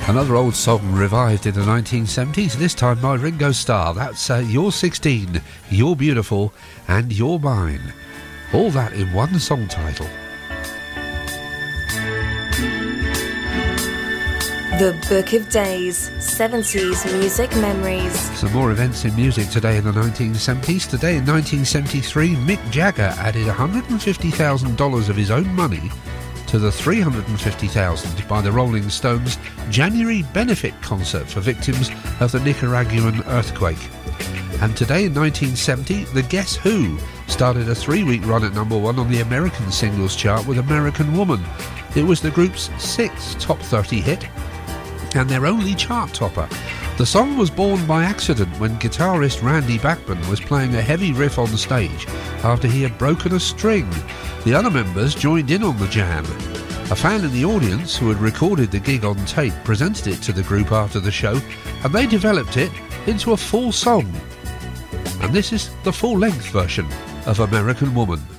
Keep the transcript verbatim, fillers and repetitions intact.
Another old song revived in the nineteen seventies, this time by Ringo Starr. That's uh, You're sixteen, You're Beautiful and You're Mine. All that in one song title. The Book of Days, seventies Music Memories. Some more events in music today in the nineteen seventies. Today in nineteen seventy-three, Mick Jagger added one hundred fifty thousand dollars of his own money to the three hundred fifty thousand dollars by the Rolling Stones January benefit concert for victims of the Nicaraguan earthquake. And today in nineteen seventy, the Guess Who started a three-week run at number one on the American singles chart with American Woman. It was the group's sixth top thirty hit and their only chart topper. The song was born by accident when guitarist Randy Bachman was playing a heavy riff on stage after he had broken a string. The other members joined in on the jam. A fan in the audience who had recorded the gig on tape presented it to the group after the show, and they developed it into a full song. And this is the full-length version of American Woman.